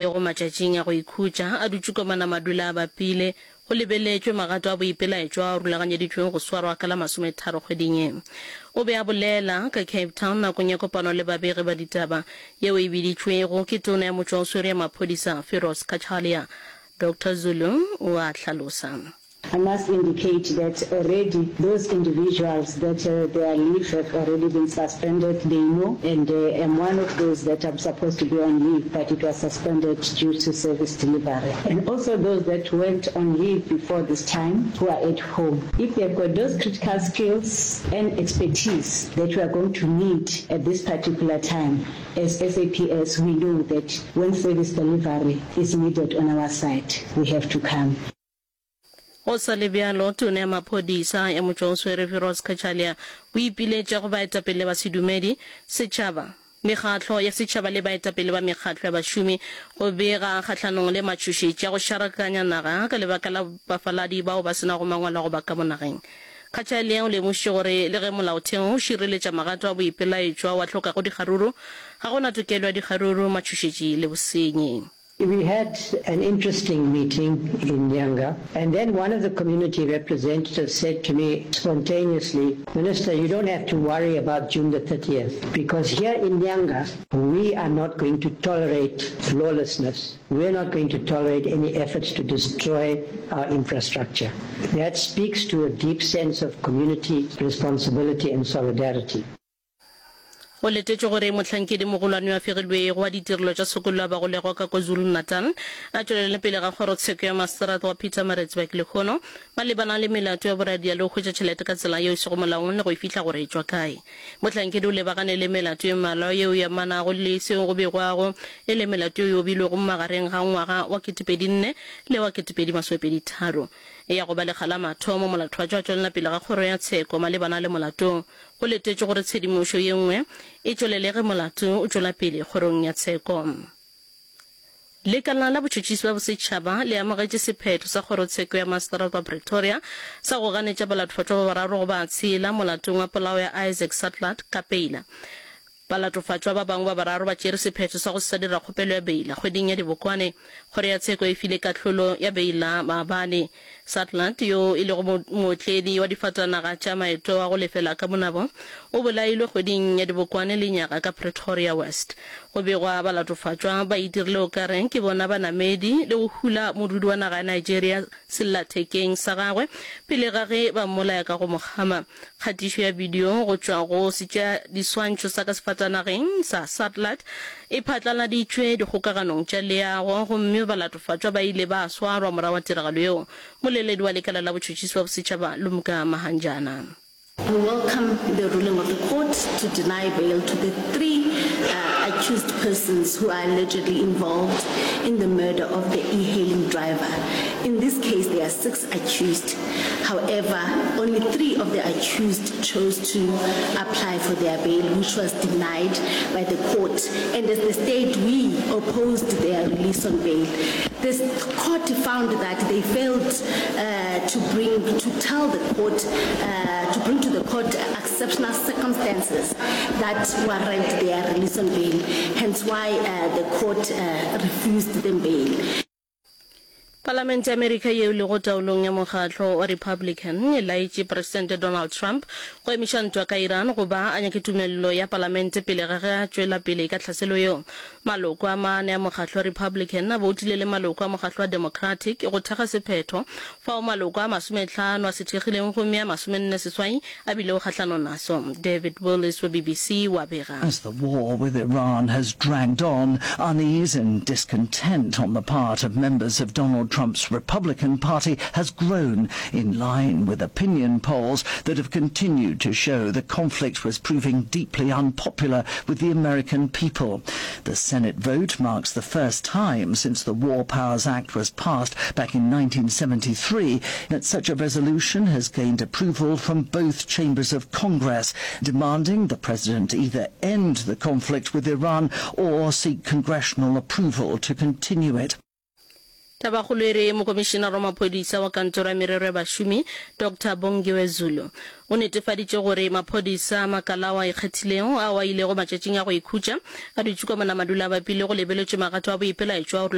go matšatšing a go ikhutša a dutse komana madula a bapile go lebeletšwe magato a boipelaetšwa a rulaganyeditšweng go swarwa ka la 30 kgweding e. O be a bolela ka Cape Town nakong ya kopano le babegi ba ditaba yeo e biditšwego ke tona ya motšwaoswere ya maphodisa Firoz Kachalia. Dr. Zulu o a hlalosa. I must indicate that already those individuals that their leave have already been suspended, they know, and I'm one of those that I'm supposed to be on leave, but it was suspended due to service delivery. And also those that went on leave before this time who are at home. If they've got those critical skills and expertise that we are going to need at this particular time, as SAPS, we know that when service delivery is needed on our side, we have to come. O sa le bjalo tona ya maphodisa ya motšwaoswere Firoz Kachalia o ipiletša go baetapele ba sedumedi setšhaba mekgatlo ya setšhaba le baetapele ba mekgatlo ya bašomi go bega kgatlhanong le matšhošetši ya go šarakanya naga ka lebaka la bafaladi bao ba sena go mangwala go ba ka mo nageng. Kachalia o lemoše gore le ge molaotheo o šireletša magato a boipelaetšwa wa tlhoka go dikgaruru ga gona tokelo ya dikgaruru matšhošetši le bosenyi. We had an interesting meeting in Nyanga, and then one of the community representatives said to me spontaneously, Minister, you don't have to worry about June the 30th, because here in Nyanga, we are not going to tolerate lawlessness. We're not going to tolerate any efforts to destroy our infrastructure. That speaks to a deep sense of community responsibility and solidarity. Go letetše gore mohlankedi mogolwane wa fegilwe go wa ditirelo tša sekolo ba go legwa ka KwaZulu-Natal a tšwelele pele ga kgorotsheko ya maseterata wa Pietermaritzburg lekgono malebana le melato ya boradia le go hwetša tšhelete ka tsela yeo e sego molaong le go fihla gore e tšwa kae. Mohlankedi o lebagane le melato e mmalwa yeo ya manago le seo go begwago e le melato yeo bilwego mo magareng ga ngwaga wa 2004 le wa 2023 e ya go ba lekgala mathomo molato wa tšwa tšwelela pele ga kgoro ya tsheko malebana le molato go letetše gore tshedimošo ye nngwe e tšwelelege molato o tšwela pele kgorong ya tsheko. Lekala la botšhotšhisi ba bosetšhaba le amogetše sephetho sa kgorotsheko ya maseterata wa Pretoria sa go ganetša balatofatšwa ba bararo go ba tshela molatong wa polao ya Isaac Sutherland ka peila. Balatofatšwa ba bangwe ba bararo ba tšere sephetho sa go se dira kgopelo ya beila kgweding ya Dibokwane. Kgoro ya tsheko e file kahlolo ya beila maabane. Sutherland yo e le go motledi wa difatanaga tša maeto a go lefela ka bonabo o bolailwe kgweding ya Dibokwane le nyaga ka Pretoria West. Go begwa balatofatšwa ba itirile o kareng ke bona banamedi le go hula modudi wa naga ya Nigeria sellathekeng sa gagwe pele ga ge ba mmolaya ka go mogama. Kgatišo ya video go tšwa go setša diswantšho sa ka sefatanageng sa Sutherland e phatlaladitšwe dikgokaganong tša leago gomme balatofatšwa ba ile ba swarwa morago wa tiragalo yeo. Moleledi wa lekala la botšhotšhisi ba bosetšhaba Lumka Mahanjana. We welcome the ruling of the court to deny bail to the three accused persons who are allegedly involved in the murder of the e-hailing driver. In this case, there are 6 accused. However, only 3 of the accused chose to apply for their bail, which was denied by the court. And as the state, we opposed their release on bail. The court found that they failed to tell the court, to bring to the court exceptional circumstances that warrant their release on bail, hence why the court refused them bail. Parliament ya America yeo le go taolong ya mokgatlo wa Republican e laitše President Donald Trump go emiša ntwa ka Iran go ba a nyake tumelelo ya Parliament pele ga ge a tšwela pele ka tlhaselo yeo. Maloko a mane ya mokgatlo wa Republican a boutile le maloko a mokgatlo wa Democratic go thekga sephetho fao maloko a 50 a se thekgileng gomme a 46 a bile go kgahlano naso. David Willis wa BBC wa bega. As the war with Iran has dragged on, unease and discontent on the part of members of Donald Trump's Republican Party has grown, in line with opinion polls that have continued to show the conflict was proving deeply unpopular with the American people. The Senate vote marks the first time since the War Powers Act was passed back in 1973 that such a resolution has gained approval from both chambers of Congress, demanding the president either end the conflict with Iran or seek congressional approval to continue it. Tabakgolwere mokomišenara wa maphodisa wa kantoro ya merero ya bašomi Dr. Bongiwe Zulu o netefaditše gore maphodisa makala wa ikgethilego a wa ile go matšatšing a go ikhutša a dutše ka mona madula a bapile go lebeletše magato a boipelaetšwa